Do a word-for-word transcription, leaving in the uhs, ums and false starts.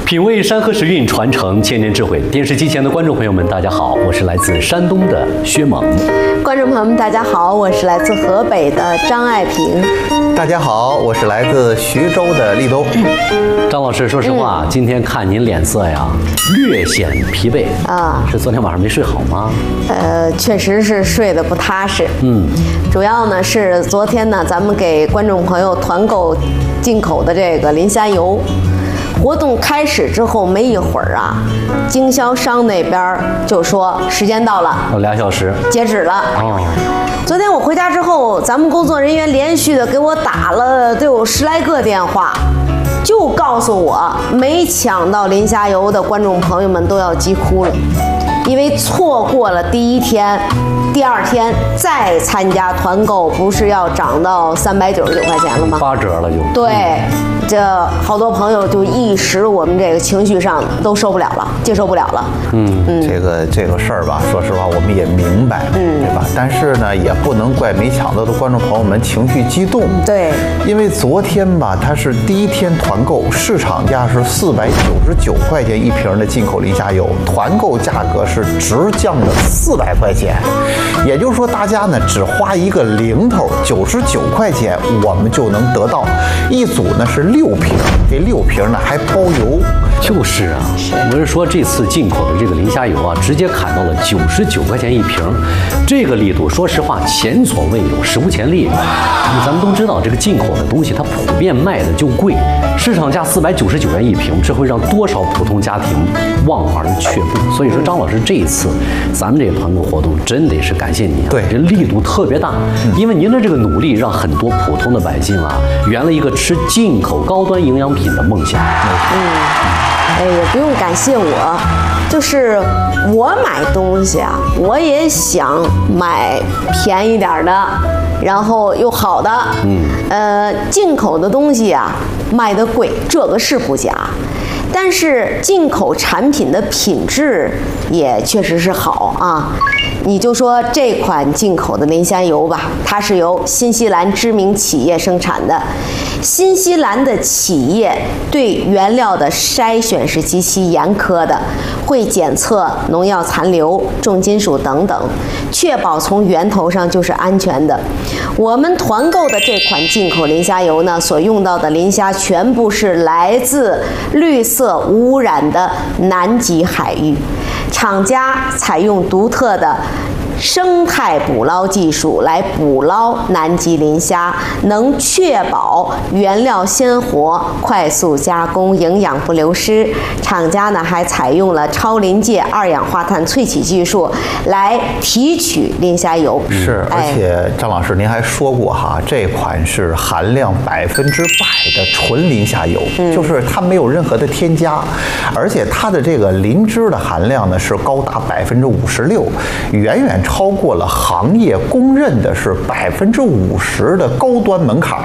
品味山河时韵，传承千年智慧。电视机前的观众朋友们，大家好，我是来自山东的薛猛。 观众朋友们，大家好，我是来自河北的张爱萍。 大家好，我是来自徐州的立冬。 张老师，说实话，嗯、今天看您脸色呀，略显疲惫啊，是昨天晚上没睡好吗？ 呃，确实是睡得不踏实。嗯，主要呢是昨天呢，咱们给观众朋友团购进口的这个磷虾油。活动开始之后没一会儿啊，经销商那边就说时间到了， 有俩小时截止了。哦，昨天我回家之后，咱们工作人员连续的给我打了都有十来个电话，就告诉我没抢到磷虾油的观众朋友们都要急哭了，因为错过了第一天，第二天再参加团购，不是要涨到三百九十九块钱了吗？ 八折了就。 对。这好多朋友就一时我们这个情绪上都受不了了，接受不了了。 嗯嗯，这个这个事儿吧，说实话我们也明白，嗯，对吧？但是呢，也不能怪没抢到的观众朋友们情绪激动。 对， 因为昨天吧，它是第一天团购，市场价是四百九十九块钱一瓶的进口磷虾油，团购价格是直降了四百块钱，也就是说，大家呢只花一个零头九十九块钱，我们就能得到一组呢是。六瓶，这六瓶呢还包邮。 就是啊，我是说这次进口的这个磷虾油啊，直接砍到了九十九块钱一瓶，这个力度，说实话前所未有，史无前例。咱们都知道，这个进口的东西它普遍卖的就贵，市场价四百九十九元一瓶，这会让多少普通家庭望而却步。所以说，张老师这一次咱们这个团购活动真得是感谢你啊， 对， 这力度特别大，因为您的这个努力，让很多普通的百姓啊，圆了一个吃进口高端营养品的梦想。 嗯，哎，也不用感谢我，就是我买东西啊，我也想买便宜点的，然后又好的。嗯，呃，进口的东西啊，卖得贵，这个是不假。但是进口产品的品质也确实是好啊。你就说这款进口的磷虾油吧，它是由新西兰知名企业生产的。新西兰的企业对原料的筛选是极其严苛的，会检测农药残留、重金属等等，确保从源头上就是安全的。我们团购的这款进口磷虾油呢，所用到的磷虾全部是来自绿色无污染的南极海域，厂家采用独特的生态捕捞技术来捕捞南极磷虾，能确保原料鲜活、快速加工、营养不流失。厂家呢还采用了超临界二氧化碳萃取技术来提取磷虾油。 是，而且张老师您还说过哈，这款是含量百分之百的纯磷虾油，嗯、就是它没有任何的添加，而且它的这个磷脂的含量呢是高达百分之五十六，远远超过了行业公认的是百分之五十的高端门槛。